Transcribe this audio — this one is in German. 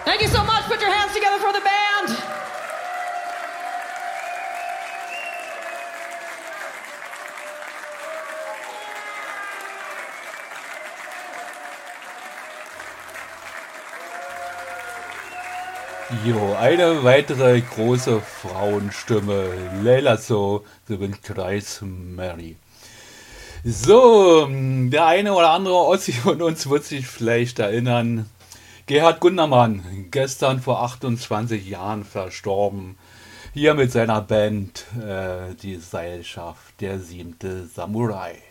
Thank you so much. Put your hands together for the band. Jo, eine weitere große Frauenstimme, Leila So, The Windkreis Mary. So, der eine oder andere Ossi von uns wird sich vielleicht erinnern. Gerhard Gundermann, gestern vor 28 Jahren verstorben. Hier mit seiner Band, die Seilschaft, der 7. Samurai.